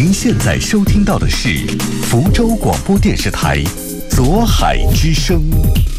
您现在收听到的是福州广播电视台左海之声。